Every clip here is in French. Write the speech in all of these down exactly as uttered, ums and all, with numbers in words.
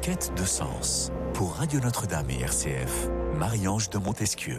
quête de sens. Pour Radio Notre-Dame et R C F, Marie-Ange de Montesquieu.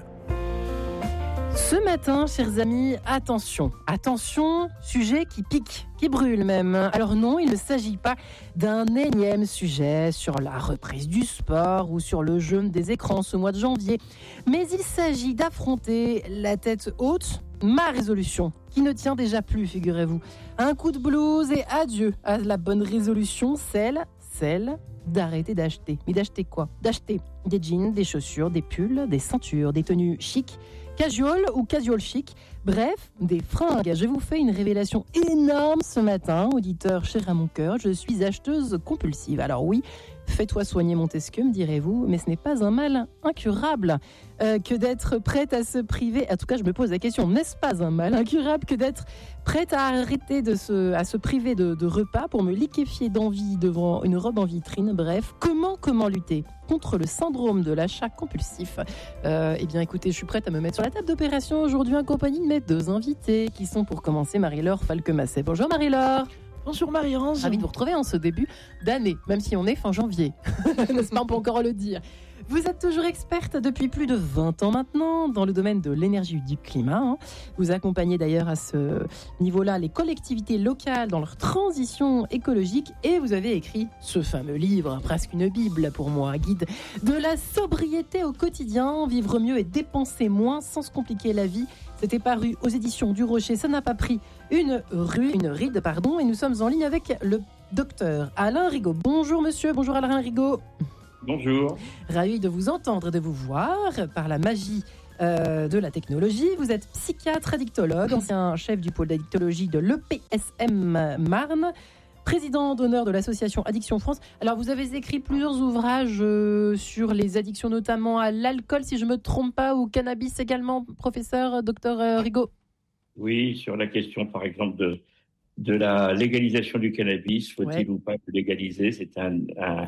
Ce matin, chers amis, attention, attention, sujet qui pique, qui brûle même. Alors non, il ne s'agit pas d'un énième sujet sur la reprise du sport ou sur le jeûne des écrans ce mois de janvier, mais il s'agit d'affronter la tête haute, ma résolution, qui ne tient déjà plus, figurez-vous. Un coup de blues et adieu à la bonne résolution, celle, celle d'arrêter d'acheter. Mais d'acheter quoi ? D'acheter des jeans, des chaussures, des pulls, des ceintures, des tenues chic, casual ou casual chic, bref, des fringues. Je vous fais une révélation énorme ce matin, auditeur cher à mon cœur, je suis acheteuse compulsive. Alors oui, fais-toi soigner Montesquieu, me direz-vous, mais ce n'est pas un mal incurable euh, que d'être prête à se priver. En tout cas, je me pose la question, n'est-ce pas un mal incurable que d'être prête à arrêter de se, à se priver de, de repas pour me liquéfier d'envie devant une robe en vitrine? Bref, comment, comment lutter contre le syndrome de l'achat compulsif? euh, Eh bien, écoutez, je suis prête à me mettre sur la table d'opération aujourd'hui en compagnie de mes deux invités qui sont pour commencer Marie-Laure Falquemasset. Bonjour Marie-Laure. Bonjour Marie-Ange. Ravi de vous retrouver en ce début d'année, même si on est fin janvier. N'est-ce pas, on peut encore le dire. Vous êtes toujours experte depuis plus de vingt ans maintenant dans le domaine de l'énergie et du climat. Hein. Vous accompagnez d'ailleurs à ce niveau-là les collectivités locales dans leur transition écologique et vous avez écrit ce fameux livre, presque une bible pour moi, guide de la sobriété au quotidien, vivre mieux et dépenser moins sans se compliquer la vie. C'était paru aux éditions du Rocher, ça n'a pas pris une rue, une ride, pardon, et nous sommes en ligne avec le docteur Alain Rigaud. Bonjour monsieur, bonjour Alain Rigaud. Bonjour. Ravi de vous entendre et de vous voir par la magie euh, de la technologie. Vous êtes psychiatre addictologue, ancien chef du pôle d'addictologie de l'E P S M Marne, président d'honneur de l'association Addiction France. Alors, vous avez écrit plusieurs ouvrages euh, sur les addictions, notamment à l'alcool, si je ne me trompe pas, ou cannabis également, professeur, docteur euh, Rigaud. Oui, sur la question, par exemple, de, de la légalisation du cannabis, faut-il ouais. ou pas le légaliser? C'est un, un,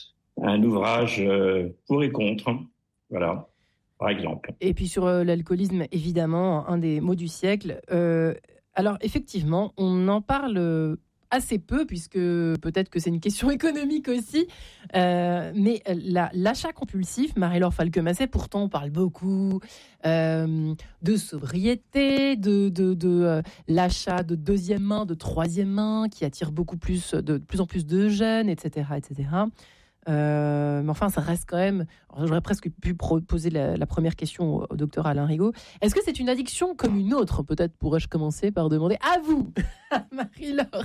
un ouvrage euh, pour et contre, voilà, par exemple. Et puis sur euh, l'alcoolisme, évidemment, un des mots du siècle. Euh, alors, effectivement, on en parle assez peu, puisque peut-être que c'est une question économique aussi, euh, mais la, l'achat compulsif, Marie-Laure Falquemasset, pourtant on parle beaucoup euh, de sobriété, de, de, de euh, l'achat de deuxième main, de troisième main, qui attire beaucoup plus, de, de plus en plus de jeunes, et cetera, et cetera. Euh, mais enfin, ça reste quand même... J'aurais presque pu poser la, la première question au, au docteur Alain Rigaud. Est-ce que c'est une addiction comme une autre? Peut-être pourrais-je commencer par demander à vous, Marie-Laure.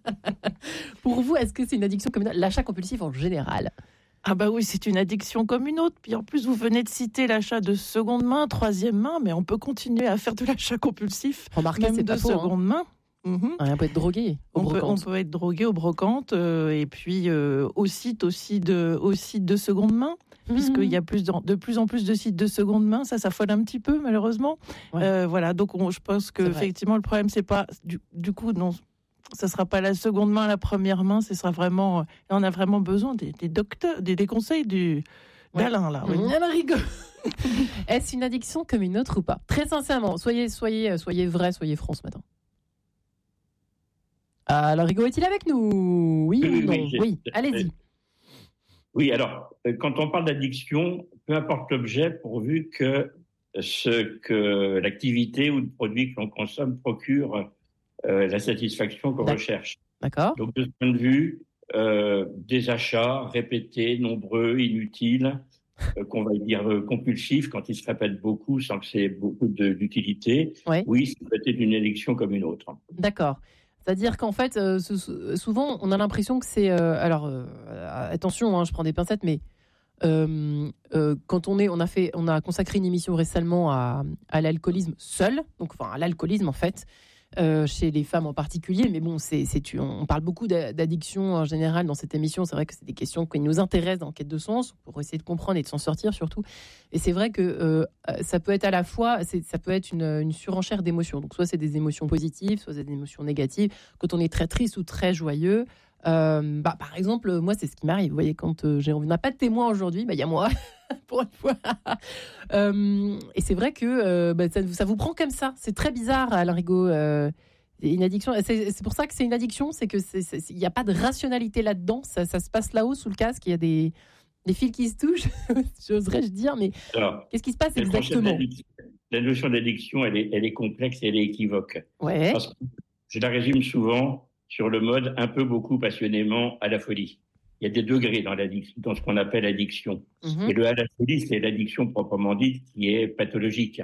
Pour vous, est-ce que c'est une addiction comme une autre? L'achat compulsif en général? Ah bah oui, c'est une addiction comme une autre. Puis en plus, vous venez de citer l'achat de seconde main, troisième main, mais on peut continuer à faire de l'achat compulsif. Remarquez, même c'est de pas faux, seconde hein. main. Mmh. On peut être drogué au on, peut, on peut être drogué aux brocantes euh, et puis euh, au site aussi de, au site de seconde main, mmh. puisqu'il y a plus de, de plus en plus de sites de seconde main, ça s'affole un petit peu malheureusement. Ouais. Euh, voilà, donc on, je pense que effectivement le problème c'est pas du, du coup non, ça sera pas la seconde main, la première main, ce sera vraiment, on a vraiment besoin des, des docteurs, des, des conseils du ouais. d'Alain là. Oui. Mmh. Alain Rigaud. Est-ce une addiction comme une autre ou pas? Très sincèrement, soyez, soyez, soyez vrai, soyez franc ce matin. Alors, Rigaud est-il avec nous? Oui ou non? Oui, oui, allez-y. Oui, alors, quand on parle d'addiction, peu importe l'objet, pourvu que ce que l'activité ou le produit que l'on consomme procure euh, la satisfaction qu'on D'accord. recherche. D'accord. Donc, de ce point de vue, euh, des achats répétés, nombreux, inutiles, euh, qu'on va dire euh, compulsifs, quand ils se répètent beaucoup sans que c'est beaucoup de, d'utilité, oui, oui c'est peut-être une addiction comme une autre. D'accord. C'est-à-dire qu'en fait, euh, souvent, on a l'impression que c'est... Euh, alors, euh, attention, hein, je prends des pincettes, mais euh, euh, quand on est... On a, fait, on a consacré une émission récemment à, à l'alcoolisme seul, donc enfin à l'alcoolisme en fait, euh, chez les femmes en particulier, mais bon, c'est, c'est, on parle beaucoup d'addiction en général dans cette émission. C'est vrai que c'est des questions qui nous intéressent dans Quête de sens, pour essayer de comprendre et de s'en sortir surtout. Et c'est vrai que euh, ça peut être à la fois, c'est, ça peut être une, une surenchère d'émotions. Donc soit c'est des émotions positives, soit c'est des émotions négatives. Quand on est très triste ou très joyeux, euh, bah, par exemple, moi c'est ce qui m'arrive. Vous voyez, quand euh, j'ai, on n'a pas de témoin aujourd'hui, bah il y a moi. Pour une fois. euh, et c'est vrai que euh, bah, ça, ça vous prend comme ça. C'est très bizarre, Alain Rigaud. Euh, Une addiction, c'est, c'est pour ça que c'est une addiction, c'est que il n'y a pas de rationalité là-dedans. Ça, ça se passe là-haut sous le casque. Il y a des, des fils qui se touchent, j'oserais-je dire, mais Alors, qu'est-ce qui se passe exactement? La notion d'addiction, elle est, elle est complexe et elle est équivoque. Ouais. Parce que je la résume souvent sur le mode un peu, beaucoup, passionnément à la folie. Il y a des degrés dans, dans ce qu'on appelle addiction. Mm-hmm. Et le à la folie, c'est l'addiction proprement dite qui est pathologique.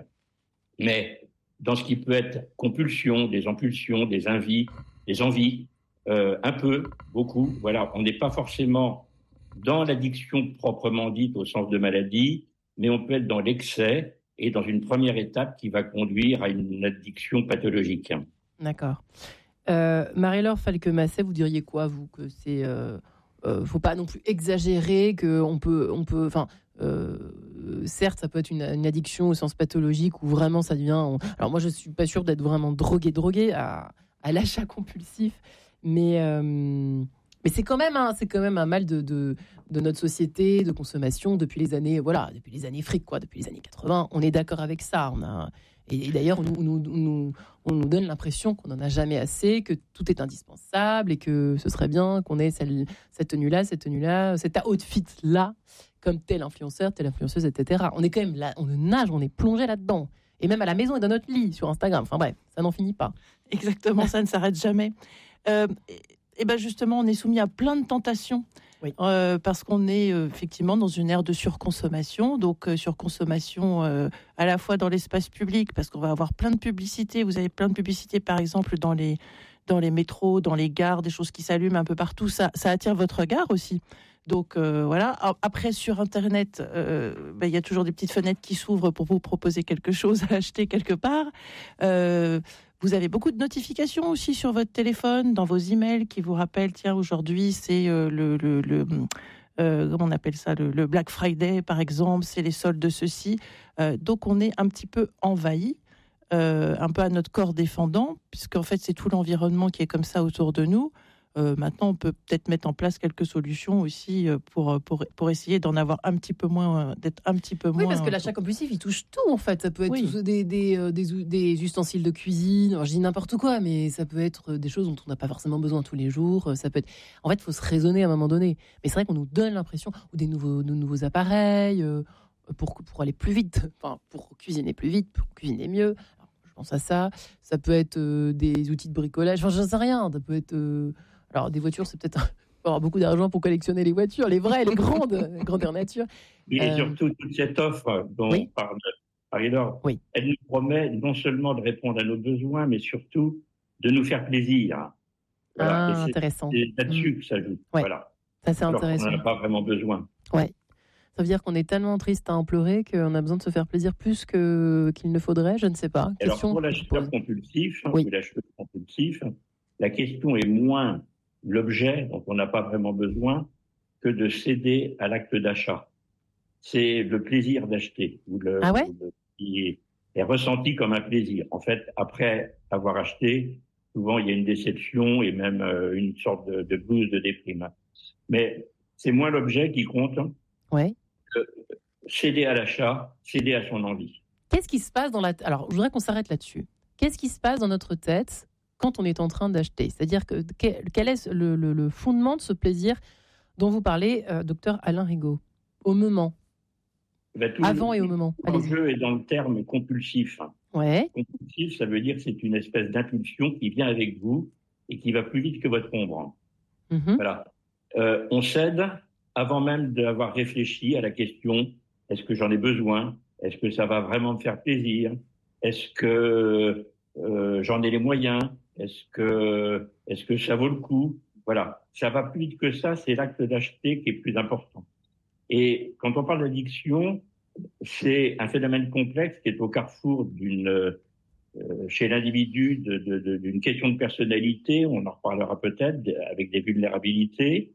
Mais dans ce qui peut être compulsion, des impulsions, des envies, des envies, euh, un peu, beaucoup, voilà, on n'est pas forcément dans l'addiction proprement dite au sens de maladie, mais on peut être dans l'excès et dans une première étape qui va conduire à une addiction pathologique. D'accord. Euh, Marie-Laure Falque-Masset, vous diriez quoi, vous, que c'est, euh, euh, faut pas non plus exagérer, que on peut, on peut, enfin. Euh, certes, ça peut être une, une addiction au sens pathologique où vraiment ça devient. On... Alors moi, je suis pas sûre d'être vraiment drogué, drogué à, à l'achat compulsif, mais euh, mais c'est quand même, un, c'est quand même un mal de, de de notre société de consommation depuis les années, voilà, depuis les années fric, quoi, depuis les années quatre-vingts. On est d'accord avec ça. On a et, et d'ailleurs, on nous, nous, nous, on nous donne l'impression qu'on n'en a jamais assez, que tout est indispensable et que ce serait bien qu'on ait celle, cette tenue-là, cette tenue-là, cet outfit-là. Comme tel influenceur, telle influenceuse, et cetera. On est quand même là, on nage, on est plongé là-dedans. Et même à la maison et dans notre lit, sur Instagram. Enfin bref, ça n'en finit pas. Exactement, ça ne s'arrête jamais. Euh, et, et ben justement, on est soumis à plein de tentations. Oui. Euh, parce qu'on est euh, effectivement dans une ère de surconsommation. Donc, euh, surconsommation euh, à la fois dans l'espace public, parce qu'on va avoir plein de publicités. Vous avez plein de publicités, par exemple, dans les, dans les métros, dans les gares, des choses qui s'allument un peu partout. Ça, ça attire votre regard aussi. Donc euh, voilà. Après, sur Internet, euh, ben, y a toujours des petites fenêtres qui s'ouvrent pour vous proposer quelque chose à acheter quelque part. Euh, vous avez beaucoup de notifications aussi sur votre téléphone, dans vos emails qui vous rappellent, tiens, aujourd'hui, c'est euh, le... le, le euh, comment on appelle ça, le, le Black Friday, par exemple, c'est les soldes de ceci. Euh, donc, on est un petit peu envahi, euh, un peu à notre corps défendant, puisqu'en fait, c'est tout l'environnement qui est comme ça autour de nous. Euh, maintenant, on peut peut-être mettre en place quelques solutions aussi pour, pour, pour essayer d'en avoir un petit peu moins, d'être un petit peu moins... Oui, parce que l'achat compulsif, il touche tout, en fait. Ça peut être oui. des, des, des, des ustensiles de cuisine, alors, je dis n'importe quoi, mais ça peut être des choses dont on n'a pas forcément besoin tous les jours. Ça peut être... En fait, il faut se raisonner à un moment donné. Mais c'est vrai qu'on nous donne l'impression, ou des nouveaux, de nouveaux appareils, euh, pour, pour aller plus vite, enfin, pour cuisiner plus vite, pour cuisiner mieux. Alors, je pense à ça. Ça peut être euh, des outils de bricolage, enfin, je ne sais rien. Ça peut être... Euh, Alors, des voitures, c'est peut-être... Il faut avoir beaucoup d'argent pour collectionner les voitures, les vraies, les grandes, les grandeur nature. Et euh... surtout, toute cette offre dont oui. parle Marie-Laure, oui. elle nous promet non seulement de répondre à nos besoins, mais surtout de nous faire plaisir. Voilà. Ah, c'est, intéressant. C'est là-dessus mmh. que ça joue. Ouais. Voilà. Ça, c'est Alors intéressant. On n'en a pas vraiment besoin. Ouais. Ça veut dire qu'on est tellement triste à en pleurer qu'on a besoin de se faire plaisir plus que, qu'il ne faudrait, je ne sais pas. Alors, question pour l'acheteur compulsif, oui. ou l'acheteur compulsif, la question est moins l'objet dont on n'a pas vraiment besoin que de céder à l'acte d'achat. C'est le plaisir d'acheter, ou le, ah ouais ou le, qui est, est ressenti comme un plaisir. En fait, après avoir acheté, souvent il y a une déception et même euh, une sorte de, de blues, de déprime. Mais c'est moins l'objet qui compte ouais. que céder à l'achat, céder à son envie. Qu'est-ce qui se passe dans la... T- Alors, je voudrais qu'on s'arrête là-dessus. Qu'est-ce qui se passe dans notre tête quand on est en train d'acheter? C'est-à-dire que quel est le, le, le fondement de ce plaisir dont vous parlez, euh, docteur Alain Rigaud, au moment, ben, tout avant le, et au moment. L'enjeu est dans le terme compulsif. Ouais. Compulsif, ça veut dire que c'est une espèce d'impulsion qui vient avec vous et qui va plus vite que votre ombre. Mm-hmm. Voilà. Euh, on cède avant même d'avoir réfléchi à la question: est-ce que j'en ai besoin? Est-ce que ça va vraiment me faire plaisir? Est-ce que euh, j'en ai les moyens? Est-ce que, est-ce que ça vaut le coup? Voilà. Ça va plus vite que ça. C'est l'acte d'acheter qui est plus important. Et quand on parle d'addiction, c'est un phénomène complexe qui est au carrefour d'une, euh, chez l'individu, de, de, de, d'une question de personnalité. On en reparlera peut-être, avec des vulnérabilités.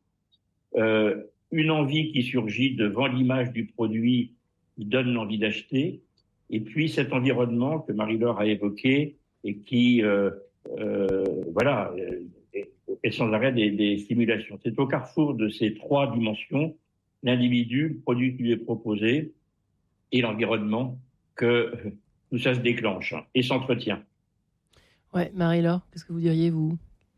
Euh, une envie qui surgit devant l'image du produit qui donne l'envie d'acheter. Et puis cet environnement que Marie-Laure a évoqué et qui, euh, euh, voilà, est, est sans arrêt des, des stimulations. C'est au carrefour de ces trois dimensions, l'individu, le produit qui lui est proposé et l'environnement, que tout ça se déclenche et s'entretient. Ouais, Marie-Laure, qu'est-ce que vous diriez, vous ?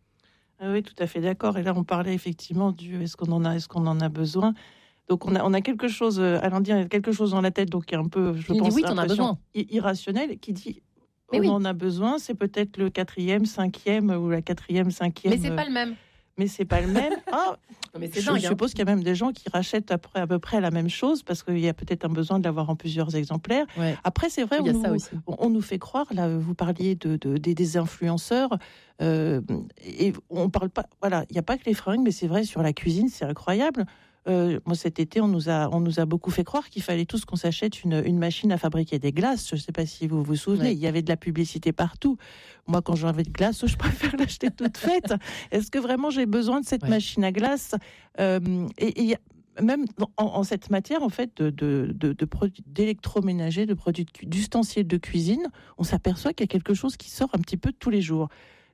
Ah oui, tout à fait d'accord. Et là, on parlait effectivement du est-ce qu'on en a, est-ce qu'on en a besoin. Donc, on a, on a quelque chose, Alain dit, quelque chose dans la tête, donc qui est un peu, je Il pense, dit oui, t'en as besoin. irrationnel, qui dit Mais on oui. en a besoin. C'est peut-être le quatrième, cinquième ou la quatrième, cinquième. Mais c'est pas le même. Mais c'est pas le même. Ah, Non, mais c'est je dingue, suppose qu'il y a même des gens qui rachètent après, à peu près la même chose parce qu'il y a peut-être un besoin de l'avoir en plusieurs exemplaires. Ouais. Après, c'est vrai, Il y on a ça nous, aussi. on, on nous fait croire, là, vous parliez de, de, des, des influenceurs, euh, et on parle pas, voilà, il n'y a pas que les fringues, mais c'est vrai, sur la cuisine, c'est incroyable. Euh, moi, cet été, on nous a, on nous a beaucoup fait croire qu'il fallait tous qu'on s'achète une, une machine à fabriquer des glaces. Je ne sais pas si vous vous souvenez, Ouais. il y avait de la publicité partout. Moi, quand j'ai envie de glace, je préfère l'acheter toute faite. Est-ce que vraiment j'ai besoin de cette Ouais. machine à glace ? euh, Et il y a même en, en cette matière, en fait, de, de, de, de produits d'électroménager, de produits de- d'ustensiles de cuisine, on s'aperçoit qu'il y a quelque chose qui sort un petit peu tous les jours.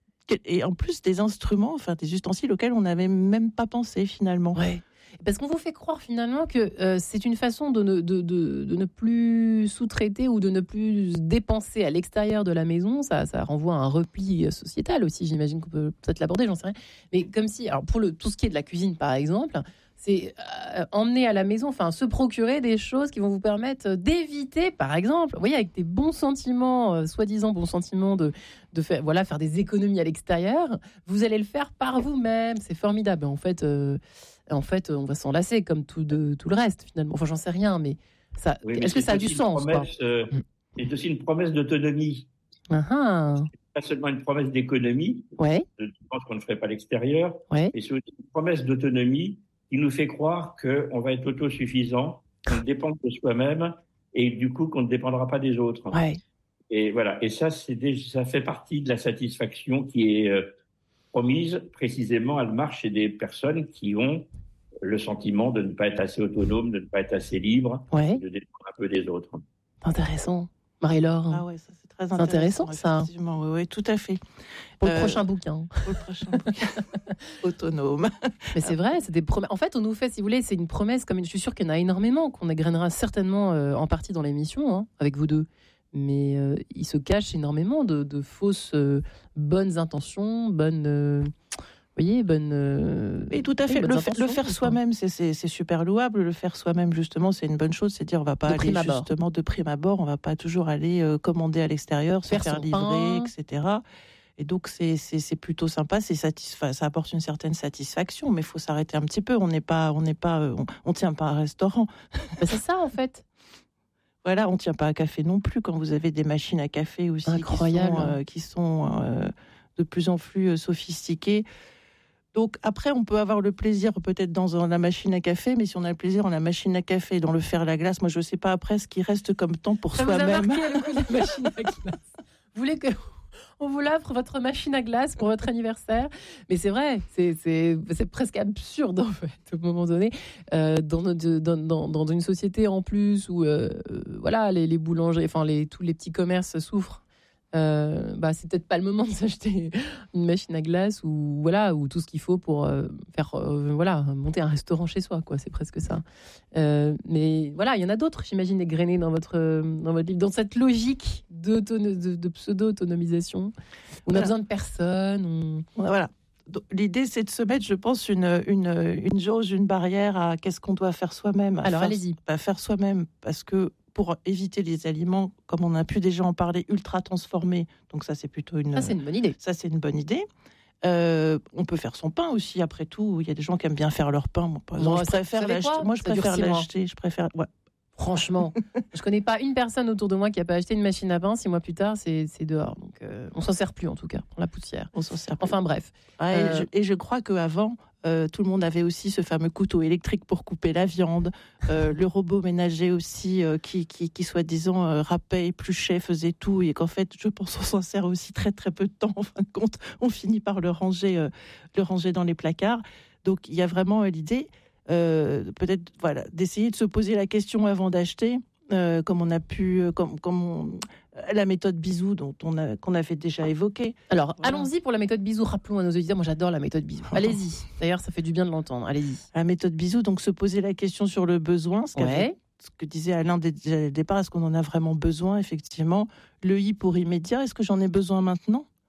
Et en plus, des instruments, enfin des ustensiles auxquels on n'avait même pas pensé finalement. Ouais. Parce qu'on vous fait croire finalement que euh, c'est une façon de ne, de, de, de ne plus sous-traiter ou de ne plus dépenser à l'extérieur de la maison. Ça, ça renvoie à un repli sociétal aussi, j'imagine qu'on peut peut-être l'aborder, j'en sais rien. Mais comme si, alors pour le, tout ce qui est de la cuisine par exemple, c'est euh, emmener à la maison, enfin se procurer des choses qui vont vous permettre d'éviter, par exemple, vous voyez, avec des bons sentiments, euh, soi-disant bons sentiments de, de faire, voilà, faire des économies à l'extérieur, vous allez le faire par vous-même. C'est formidable. En fait, euh, en fait, on va s'en lasser comme tout, de, tout le reste finalement. Enfin, j'en sais rien, mais ça, Oui, mais est-ce que c'est ça a du aussi une sens quoi promesse, euh, C'est aussi une promesse d'autonomie. Ah ah. Pas seulement une promesse d'économie, Ouais, je pense qu'on ne ferait pas à l'extérieur, ouais, mais c'est aussi une promesse d'autonomie qui nous fait croire qu'on va être autosuffisant, qu'on dépend de soi-même et du coup qu'on ne dépendra pas des autres. ouais. Et voilà. Et ça, c'est déjà, ça fait partie de la satisfaction qui est euh, promise précisément. Elle marche chez des personnes qui ont le sentiment de ne pas être assez autonome, de ne pas être assez libre, Ouais. de dépendre un peu des autres. Intéressant. Marie-Laure, Ah ouais, ça c'est très C'est intéressant. intéressant, ça. Effectivement, oui, oui, tout à fait. pour le Euh, prochain bouquin. Pour le prochain bouquin. Autonome. Mais c'est vrai, c'est des promesses. En fait, on nous fait, si vous voulez, c'est une promesse. Comme une... je suis sûre qu'il y en a énormément qu'on égrènera certainement euh, en partie dans l'émission hein, avec vous deux. Mais euh, il se cache énormément de, de fausses euh, bonnes intentions, bonnes, euh, vous voyez, bonnes. Euh, Et tout à oui, fait. bonnes Le, fa- le intentions, faire quoi. soi-même, c'est, c'est, c'est super louable. Le faire soi-même, justement, c'est une bonne chose. C'est dire, on va pas De aller prime abord. justement de prime abord. On va pas toujours aller euh, commander à l'extérieur, se Faire faire, son livrer, pain. et cetera. Et donc, c'est, c'est, c'est plutôt sympa. C'est satisfa- ça apporte une certaine satisfaction. Mais il faut s'arrêter un petit peu. On n'est pas, on n'est pas, euh, on, on tient pas un restaurant. Bah, c'est ça, en fait. Voilà, on tient pas à café non plus. Quand vous avez des machines à café aussi Incroyable. qui sont, euh, qui sont euh, de plus en plus euh, sophistiquées. Donc après, on peut avoir le plaisir peut-être dans la machine à café, mais si on a le plaisir dans la machine à café et dans le fer à la glace, moi je sais pas après ce qui reste comme temps pour Ça vous a soi-même. marqué le coup de la machine à glace. Vous voulez que on vous l'offre votre machine à glace pour votre anniversaire? Mais c'est vrai, c'est, c'est, c'est presque absurde en fait, à un moment donné, euh, dans, notre, dans, dans, dans une société en plus où euh, voilà, les, les boulangers, enfin les, tous les petits commerces souffrent. Euh, bah, c'est peut-être pas le moment de s'acheter une machine à glace ou voilà ou tout ce qu'il faut pour euh, faire euh, voilà monter un restaurant chez soi quoi, c'est presque ça. Euh, mais voilà, il y en a d'autres, j'imagine, égrenés dans votre dans votre livre, dans cette logique de, de pseudo-autonomisation. On Voilà. a besoin de personne. On... Voilà. Donc, l'idée, c'est de se mettre, je pense, une, une, une jauge, une barrière à qu'est-ce qu'on doit faire soi-même. à Alors, faire, allez-y. à faire soi-même, parce que pour éviter les aliments, comme on a pu déjà en parler, ultra transformés, donc ça, c'est plutôt une... Ça, c'est une bonne idée. Ça, c'est une bonne idée. Euh, on peut faire son pain aussi, après tout. Il y a des gens qui aiment bien faire leur pain. Moi, par exemple, Moi, je ça- préfère vous savez l'acheter. quoi Moi, je Ça dure préfère six mois. l'acheter. Je préfère... Ouais. Franchement, je connais pas une personne autour de moi qui a pas acheté une machine à pain. Six mois plus tard, c'est, c'est dehors. Donc, euh, on s'en sert plus en tout cas pour la poussière. On s'en sert plus. Enfin bref. Ah, et, euh, je, et je crois qu'avant, euh, tout le monde avait aussi ce fameux couteau électrique pour couper la viande, euh, le robot ménager aussi euh, qui, qui, qui soi-disant euh, râpait, épluchait, faisait tout, et qu'en fait, je pense qu'on s'en sert aussi très très peu de temps. En fin de compte, on finit par le ranger, euh, le ranger dans les placards. Donc, il y a vraiment euh, l'idée, euh, peut-être, voilà, d'essayer de se poser la question avant d'acheter. Euh, comme on a pu, euh, comme, comme on- la méthode bisou dont on a, qu'on avait déjà évoquée. Alors, Voilà. allons-y pour la méthode bisou. Rappelons à nos auditeurs, moi j'adore la méthode bisou. Allez-y. D'ailleurs, ça fait du bien de l'entendre. Allez-y. La méthode bisou, donc se poser la question sur le besoin, ce, qu'avait- Ouais. ce que disait Alain dès dès le départ, est-ce qu'on en a vraiment besoin, effectivement. Le I pour immédiat, est-ce que j'en ai besoin maintenant ?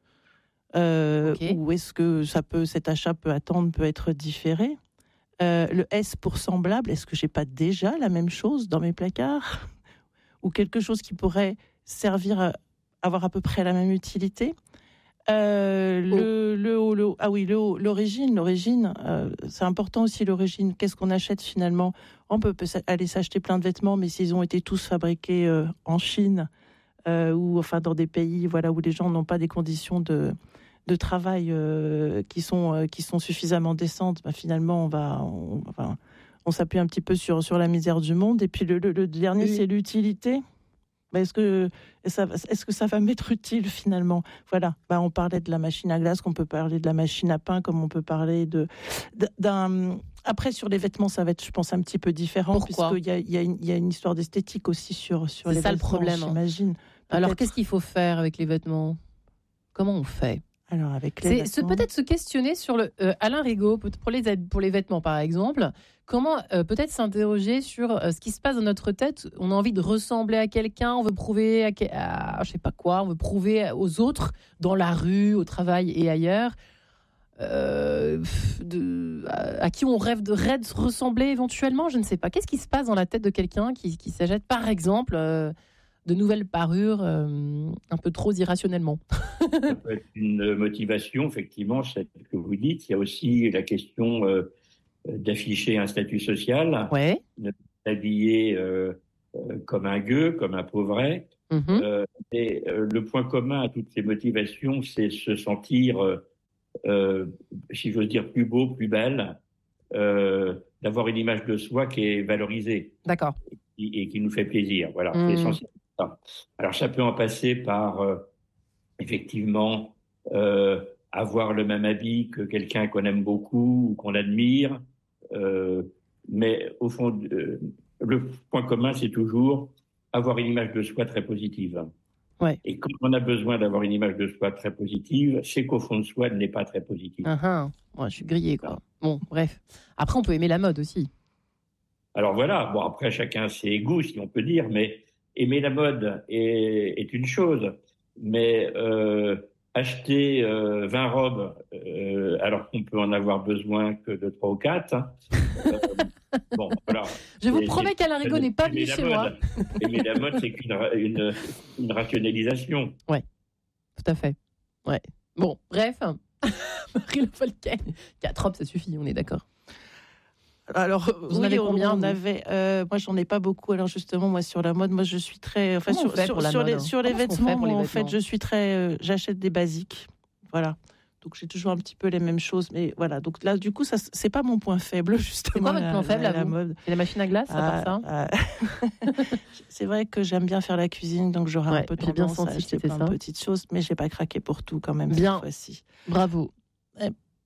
euh, okay. ou est-ce que ça peut, cet achat peut attendre, peut être différé. Euh, le S pour semblable, est-ce que j'ai pas déjà la même chose dans mes placards ou quelque chose qui pourrait servir à avoir à peu près la même utilité. Euh, oh. le, le, le, ah oui, le, l'origine, l'origine, euh, c'est important aussi l'origine. Qu'est-ce qu'on achète finalement ? On peut, peut aller s'acheter plein de vêtements, mais s'ils ont été tous fabriqués euh, en Chine euh, ou enfin dans des pays, voilà, où les gens n'ont pas des conditions de de travail euh, qui sont euh, qui sont suffisamment décentes, bah, finalement on va on, enfin, on s'appuie un petit peu sur sur la misère du monde. Et puis le, le, le dernier, oui. c'est l'utilité. Bah, est-ce que ça est-ce que ça va m'être utile finalement ? Voilà. Bah, on parlait de la machine à glace, qu'on peut parler de la machine à pain, comme on peut parler de d'un. Après, sur les vêtements, ça va être, je pense, un petit peu différent. Pourquoi ? Puisqu'il y a, il y a une, il y a une histoire d'esthétique aussi sur sur c'est les ça vêtements. Le problème. J'imagine. Alors, qu'est-ce qu'il faut faire avec les vêtements ? Comment on fait ? Alors, avec les c'est, vêtements... c'est peut-être se questionner sur le euh, Alain Rigaud pour les pour les vêtements par exemple. Comment euh, peut-être s'interroger sur euh, ce qui se passe dans notre tête. On a envie de ressembler à quelqu'un, on veut prouver à, à je sais pas quoi, on veut prouver aux autres dans la rue, au travail et ailleurs. Euh, de, à, à qui on rêve de, rêve de ressembler éventuellement, je ne sais pas. Qu'est-ce qui se passe dans la tête de quelqu'un qui, qui s'achète par exemple euh, de nouvelles parures euh, un peu trop irrationnellement ? Ça peut être une motivation, effectivement, c'est ce que vous dites. Il y a aussi la question euh, d'afficher un statut social, ouais. de s'habiller euh, euh, comme un gueux, comme un pauvret. Mm-hmm. Euh, et euh, le point commun à toutes ces motivations, c'est se sentir, euh, euh, si j'ose dire, plus beau, plus belle, euh, d'avoir une image de soi qui est valorisée. D'accord. Et, et qui nous fait plaisir. Voilà, mm. c'est essentiel. Alors, ça peut en passer par, euh, effectivement, euh, avoir le même habit que quelqu'un qu'on aime beaucoup ou qu'on admire. Euh, mais au fond, euh, le point commun, c'est toujours avoir une image de soi très positive. Ouais. Et quand on a besoin d'avoir une image de soi très positive, c'est qu'au fond de soi, elle n'est pas très positive. Uh-huh. Ouais, je suis grillée, quoi. Bon, bref. Après, on peut aimer la mode aussi. Alors voilà, bon, après, chacun ses goûts, si on peut dire, mais aimer la mode est, est une chose, mais euh, acheter euh, vingt robes euh, alors qu'on peut en avoir besoin que de trois ou quatre, hein, euh, bon, voilà. Je vous promets qu'Alain Rigaud n'est pas venu chez mode, moi. Aimer la mode, c'est qu'une une, une rationalisation. Ouais, tout à fait. Ouais. Bon, bref, Marie Le Folquet, quatre robes, ça suffit, on est d'accord. Alors, vous en oui, avez combien, on avait, euh, moi, j'en ai pas beaucoup. Alors, justement, moi, sur la mode, moi, je suis très. Enfin, sur, sur, sur, les, sur les vêtements, moi, les en vêtements fait, je suis très. Euh, j'achète des basiques. Voilà. Donc, j'ai toujours un petit peu les mêmes choses. Mais voilà. Donc, là, du coup, ça, c'est pas mon point faible, justement. C'est quoi votre point faible, la, la, la mode. C'est la machine à glace, à ah, part ça ah, c'est vrai que j'aime bien faire la cuisine, donc j'aurais ouais, un peu tendance bien senti, à acheter plein ça. de petites choses. Mais j'ai pas craqué pour tout, quand même, bien. cette fois-ci. Bravo. Eh,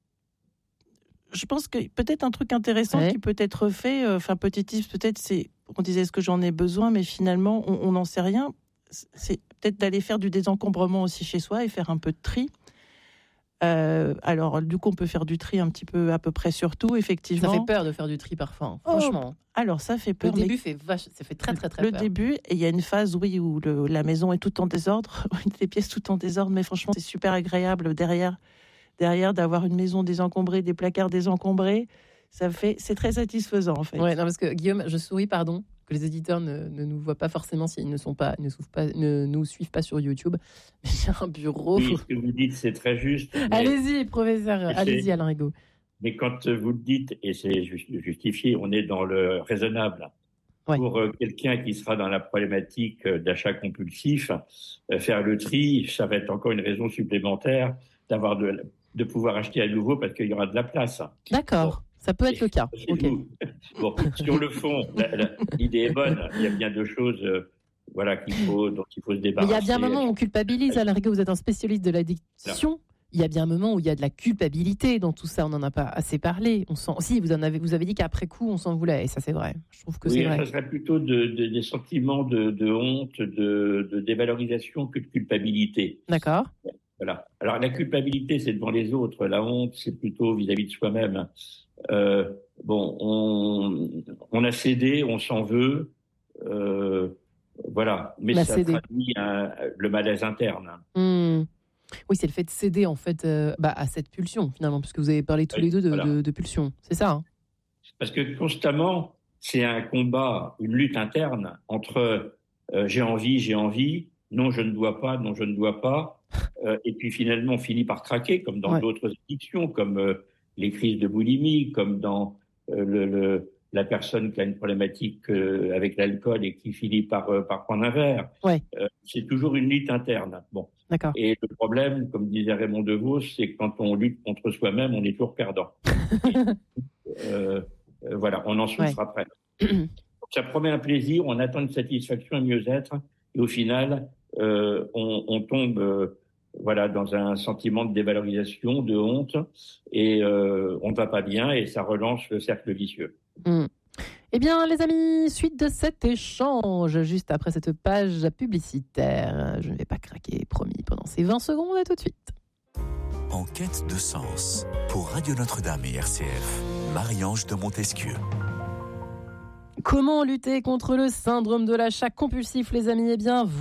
je pense que peut-être un truc intéressant ouais. qui peut être fait, enfin euh, petit tips peut-être, c'est, on disait est-ce que j'en ai besoin, mais finalement on n'en sait rien. C'est peut-être d'aller faire du désencombrement aussi chez soi et faire un peu de tri. Euh, alors du coup on peut faire du tri un petit peu à peu près sur tout, effectivement. Ça fait peur de faire du tri parfois, franchement. Oh, alors ça fait peur. Le début fait vache, ça fait très très très le peur. Le début, et il y a une phase oui où le, la maison est tout en désordre, les pièces tout en désordre, mais franchement c'est super agréable derrière. Derrière, d'avoir une maison désencombrée, des placards désencombrés, ça fait, c'est très satisfaisant en fait. Ouais, non, parce que Guillaume, je souris, pardon, que les éditeurs ne, ne nous voient pas forcément s'ils ne sont pas, ne suivent pas, ne nous suivent pas sur YouTube. Mais j'ai un bureau. Oui, ce que vous dites, c'est très juste. Allez-y, professeur, allez-y, Alain Rigaud. Mais quand vous le dites, et c'est justifié, on est dans le raisonnable. Ouais. Pour quelqu'un qui sera dans la problématique d'achat compulsif, faire le tri, ça va être encore une raison supplémentaire d'avoir de de pouvoir acheter à nouveau parce qu'il y aura de la place. D'accord, bon. Ça peut être le cas. Okay. Bon, sur le fond, la, la, l'idée est bonne. Il y a bien deux choses euh, voilà, qu'il faut, dont il faut se débarrasser. Mais il y a bien un moment où on culpabilise. Alain Rigaud, vous êtes un spécialiste de l'addiction. Non. Il y a bien un moment où il y a de la culpabilité dans tout ça. On n'en a pas assez parlé. On sent... Si, vous, en avez, vous avez dit qu'après coup, on s'en voulait. Et ça, c'est vrai. Je trouve que oui, c'est vrai. Ça serait plutôt de, de, des sentiments de, de honte, de, de dévalorisation que de culpabilité. D'accord. Voilà. Alors, la culpabilité, c'est devant les autres. La honte, c'est plutôt vis-à-vis de soi-même. Euh, bon, on, on a cédé, on s'en veut. Euh, voilà. Mais ça cédé. traduit un, le malaise interne. Mmh. Oui, c'est le fait de céder en fait euh, bah, à cette pulsion finalement, puisque vous avez parlé tous oui, les deux de, voilà. de, de pulsion, c'est ça hein. Parce que constamment, c'est un combat, une lutte interne entre euh, j'ai envie, j'ai envie, non je ne dois pas, non je ne dois pas, euh, et puis finalement on finit par craquer, comme dans ouais. d'autres addictions, comme euh, les crises de boulimie, comme dans euh, le, le, la personne qui a une problématique euh, avec l'alcool et qui finit par, euh, par prendre un verre. Ouais. Euh, c'est toujours une lutte interne. Bon. D'accord. Et le problème, comme disait Raymond Devos, c'est que quand on lutte contre soi-même, on est toujours perdant. euh, euh, voilà, on en souffre ouais. après. Donc, ça promet un plaisir, on attend une satisfaction, un mieux-être, et au final, euh, on, on tombe euh, voilà, dans un sentiment de dévalorisation, de honte, et euh, on ne va pas bien, et ça relance le cercle vicieux. Mmh. Eh bien, les amis, suite de cet échange, juste après cette page publicitaire. Je ne vais pas craquer, promis, pendant ces vingt secondes, à tout de suite. En quête de sens, pour Radio Notre-Dame et R C F, Marie-Ange de Montesquieu. Comment lutter contre le syndrome de l'achat compulsif, les amis ? Eh bien,